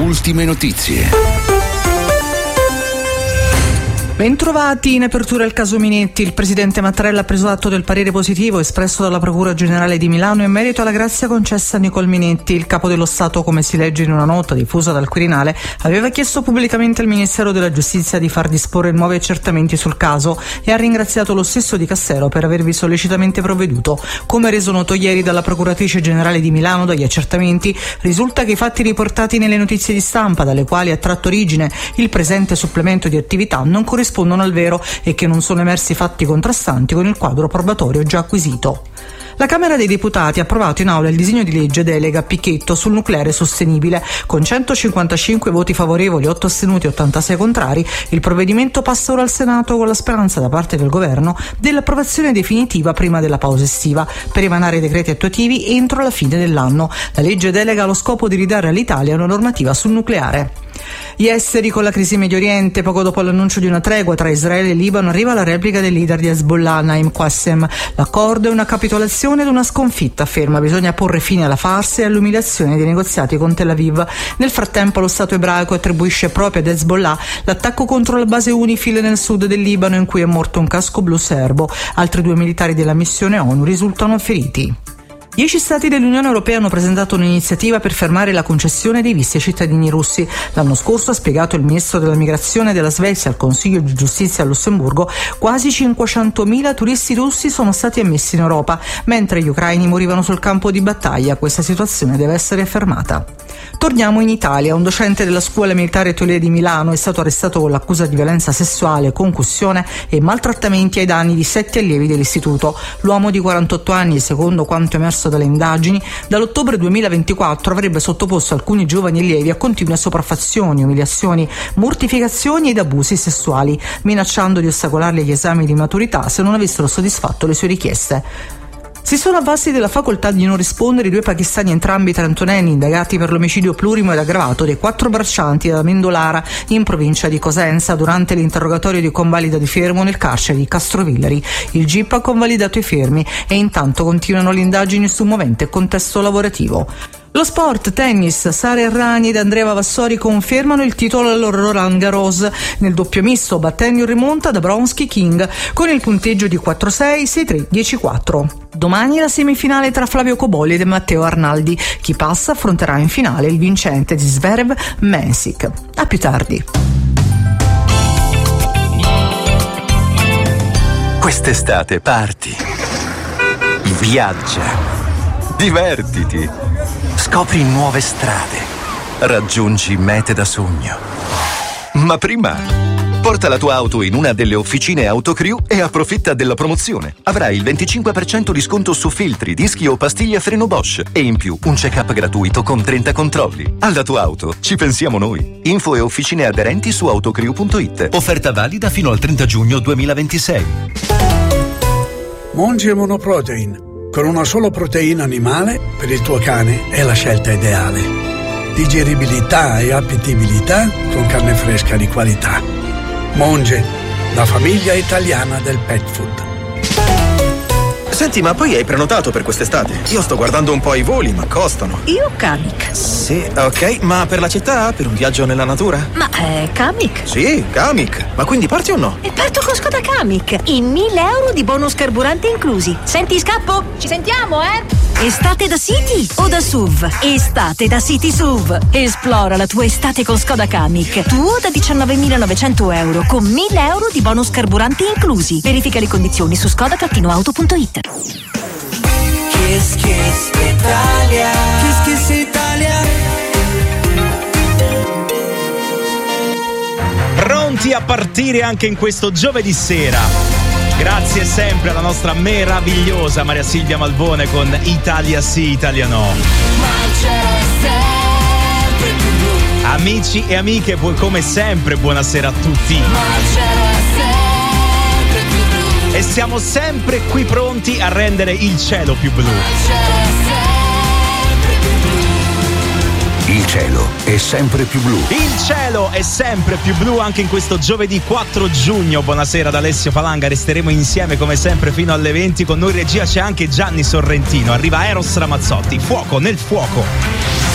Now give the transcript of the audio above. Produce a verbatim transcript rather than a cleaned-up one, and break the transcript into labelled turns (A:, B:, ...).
A: ultime notizie.
B: Bentrovati, in apertura il caso Minetti. Il presidente Mattarella ha preso atto del parere positivo espresso dalla Procura Generale di Milano in merito alla grazia concessa a Nicole Minetti. Il capo dello Stato, come si legge in una nota diffusa dal Quirinale, aveva chiesto pubblicamente al Ministero della Giustizia di far disporre nuovi accertamenti sul caso e ha ringraziato lo stesso Dicastero per avervi sollecitamente provveduto. Come reso noto ieri dalla Procuratrice Generale di Milano, dagli accertamenti risulta che i fatti riportati nelle notizie di stampa, dalle quali ha tratto origine il presente supplemento di attività, non corrispondono rispondono al vero e che non sono emersi fatti contrastanti con il quadro probatorio già acquisito. La Camera dei Deputati ha approvato in aula il disegno di legge delega Pichetto sul nucleare sostenibile. Con centocinquantacinque voti favorevoli, otto astenuti e ottantasei contrari, il provvedimento passa ora al Senato con la speranza da parte del Governo dell'approvazione definitiva prima della pausa estiva, per emanare i decreti attuativi entro la fine dell'anno. La legge delega ha lo scopo di ridare all'Italia una normativa sul nucleare. Gli esteri con la crisi Medio Oriente. Poco dopo l'annuncio di una tregua tra Israele e Libano arriva la replica del leader di Hezbollah, Naim Qassem. L'accordo è una capitolazione ed una sconfitta, afferma. Bisogna porre fine alla farsa e all'umiliazione dei negoziati con Tel Aviv. Nel frattempo lo Stato ebraico attribuisce proprio ad Hezbollah l'attacco contro la base UNIFIL nel sud del Libano, in cui è morto un casco blu serbo. Altri due militari della missione ONU risultano feriti. Dieci stati dell'Unione Europea hanno presentato un'iniziativa per fermare la concessione dei visti ai cittadini russi. L'anno scorso, ha spiegato il ministro della migrazione della Svezia al Consiglio di giustizia a Lussemburgo, quasi cinquecentomila turisti russi sono stati ammessi in Europa, mentre gli ucraini morivano sul campo di battaglia. Questa situazione deve essere fermata. Torniamo in Italia. Un docente della scuola militare Toledo di Milano è stato arrestato con l'accusa di violenza sessuale, concussione e maltrattamenti ai danni di sette allievi dell'istituto. L'uomo di quarantotto anni, secondo quanto emerso dalle indagini, dall'ottobre duemilaventiquattro avrebbe sottoposto alcuni giovani allievi a continue sopraffazioni, umiliazioni, mortificazioni ed abusi sessuali, minacciando di ostacolarli agli esami di maturità se non avessero soddisfatto le sue richieste. Si sono avvalsi della facoltà di non rispondere i due pakistani, entrambi trentunenni, indagati per l'omicidio plurimo ed aggravato dei quattro braccianti da Mendolara, in provincia di Cosenza, durante l'interrogatorio di convalida di fermo nel carcere di Castrovillari. Il G I P ha convalidato i fermi e intanto continuano le indagini su un movente contesto lavorativo. Lo sport, tennis. Sara Errani ed Andrea Vassori confermano il titolo al Roland Garros. Nel doppio misto, battendo in rimonta da Bronski King con il punteggio di quattro sei, sei tre, dieci quattro. Domani la semifinale tra Flavio Cobolli e Matteo Arnaldi. Chi passa affronterà in finale il vincente di Zverev Mensik. A più tardi.
C: Quest'estate parti, viaggia, divertiti, scopri nuove strade, raggiungi mete da sogno. Ma prima porta la tua auto in una delle officine Autocrew e approfitta della promozione. Avrai il venticinque per cento di sconto su filtri, dischi o pastiglie freno Bosch e in più un check-up gratuito con trenta controlli. Alla tua auto ci pensiamo noi. Info e officine aderenti su autocrew punto it. Offerta valida fino al trenta giugno duemilaventisei.
D: Monge Monoprotein. Con una sola proteina animale per il tuo cane è la scelta ideale. Digeribilità e appetibilità con carne fresca di qualità. Monge, la famiglia italiana del pet food.
E: Senti, ma poi hai prenotato per quest'estate? Io sto guardando un po' i voli, ma costano.
F: Io Kamiq.
E: Sì, ok, ma per la città? Per un viaggio nella natura?
F: Ma è Kamiq?
E: Sì, Kamiq. Ma quindi parti o no?
F: E parto con Skoda Kamiq. In mille euro di bonus carburante inclusi. Senti, scappo? Ci sentiamo, eh? Estate da City o da S U V? Estate da City S U V. Esplora la tua estate con Skoda Kamiq. Tuo da diciannovemilanovecento euro con mille euro di bonus carburanti inclusi. Verifica le condizioni su skoda auto punto it.
G: Kiss Kiss Italia. Kiss Kiss Italia.
H: Pronti a partire anche in questo giovedì sera. Grazie sempre alla nostra meravigliosa Maria Silvia Malvone con Italia sì, Italia no. Amici e amiche, come sempre buonasera a tutti. E siamo sempre qui pronti a rendere il cielo più blu.
A: Il cielo è sempre più blu.
H: Il cielo è sempre più blu anche in questo giovedì quattro giugno. Buonasera ad Alessio Palanga, resteremo insieme come sempre fino alle venti. Con noi regia c'è anche Gianni Sorrentino. Arriva Eros Ramazzotti, fuoco nel fuoco.